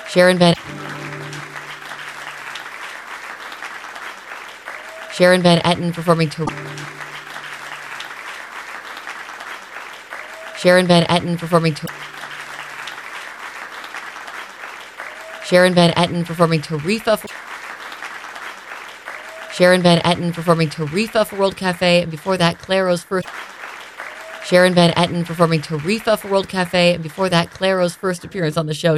Sharon Van Etten performing to Sharon Van Etten performing to Sharon Van Etten performing Tarifa. Sharon Van Etten performing Tarifa for World Cafe, and before that, Clairo's first. Sharon Van Etten performing Tarifa for World Cafe, and before that, Clairo's first appearance on the show.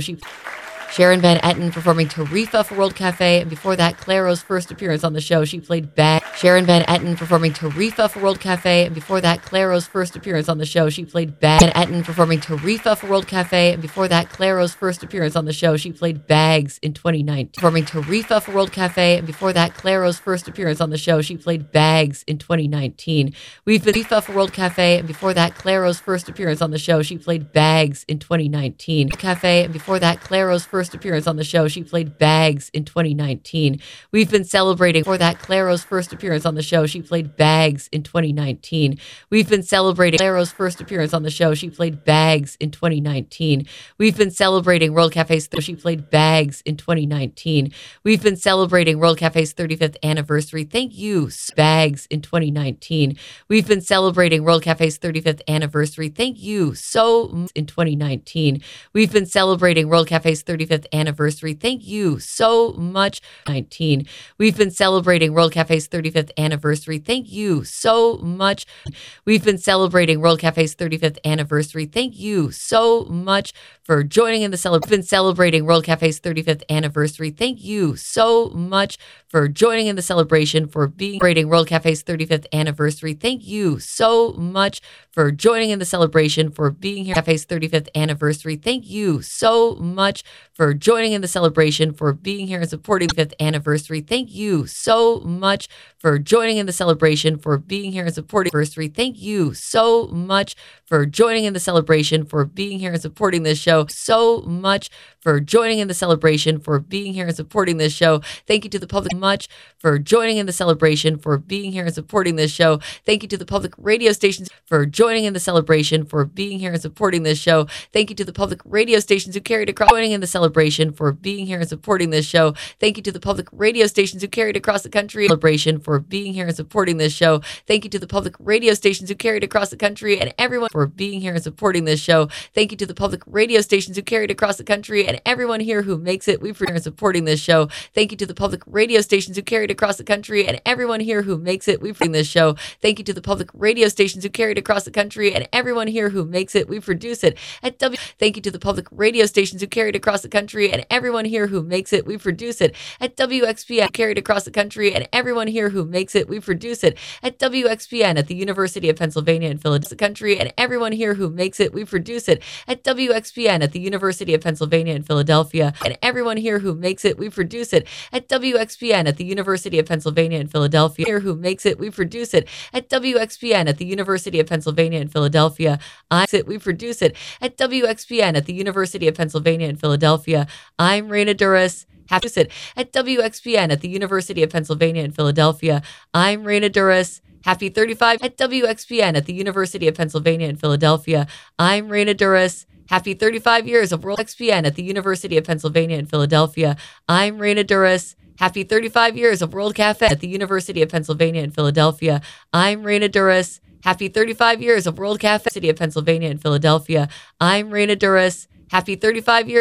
Sharon Van Etten performing Tarifa for World Cafe, and before that, Clairo's first appearance on the show. She played Bag. Sharon Van Etten performing Tarifa for World Cafe, and before that, Clairo's first appearance on the show. She played Bags. Van Etten performing Tarifa for World Cafe, and before that, Clairo's first appearance on the show. She played Bags in 2019. Performing Tarifa for World Cafe, and before that, Clairo's first appearance on the show. She played Bags in 2019. We've been Tarifa for World Cafe, and before that, Clairo's first appearance on the show. She played Bags in 2019. Cafe, and before that, Clairo's first appearance on the show. She played Bags in 2019. We've been celebrating for that Clairo's first appearance on the show. She played Bags in 2019. We've been celebrating Clairo's first appearance on the show. She played Bags in 2019. We've been celebrating World Cafe's she played Bags in 2019. We've been celebrating World Cafe's 35th anniversary. Thank you, Bags in 2019. We've been celebrating World Cafe's 35th anniversary. Thank you so much in 2019. We've been celebrating World Cafe's 35th anniversary. Thank you so much. 19. We've been celebrating World Cafe's 35th anniversary. Thank you so much. We've been celebrating World Cafe's 35th anniversary. Thank you so much for joining in the celebration. We've been celebrating World Cafe's 35th anniversary. Thank you so much for joining in the celebration, for being celebrating World Cafe's 35th anniversary. Thank you so much for joining in the celebration, for being here. Cafe's 35th anniversary. Thank you so much for joining in the celebration, for being here and supporting the 5th anniversary. Thank you so much for joining in the celebration, for being here and supporting the anniversary. Thank you so much for joining in the celebration, for being here and supporting this show. So much for joining in the celebration, for being here and supporting this show. Thank you to the public much for joining in the celebration, for being here and supporting this show. Thank you to the public radio stations for joining in the celebration, for being here and supporting this show. Thank you to the public radio stations who carried across joining in the celebration, for being here and supporting this show. Thank you to the public radio stations who carried across the country celebration, for being here and supporting this show. Thank you to the public radio stations who carried across the country and everyone for being here and supporting this show. Thank you to the public radio stations who carried across the country and everyone here who makes it. We've been supporting this show. Thank you to the public radio stations who carried across the country and everyone here who makes it. We've been this show. Thank you to the public radio stations who carried across the country and everyone here who makes it. We produce it at W. Thank you to the public radio stations who carried across the country and everyone here who makes it. We produce it at WXPN. Carried across the country and everyone here who makes it. We produce it at WXPN at the University of Pennsylvania in Philadelphia. The country and everyone here who makes it. We produce it at WXPN at the University of Pennsylvania in Philadelphia and everyone here who makes it. We produce it at WXPN at the University of Pennsylvania in Philadelphia. Here who makes it. We produce it at WXPN at the University of Pennsylvania in Philadelphia. We produce it at WXPN at the University of Pennsylvania in Philadelphia. I'm Raina Duras. Happy to sit at WXPN at the University of Pennsylvania in Philadelphia. I'm Raina Duras. Happy 35 at WXPN at the University of Pennsylvania in Philadelphia. I'm Raina Duras. Happy 35 years of World XPN at the University of Pennsylvania in Philadelphia. I'm Raina Duras. Happy 35 years of World Cafe at the University of Pennsylvania in Philadelphia. I'm Raina Duras. Happy 35 years of World Cafe, City of Pennsylvania in Philadelphia. I'm Raina Duras. Happy 35 years.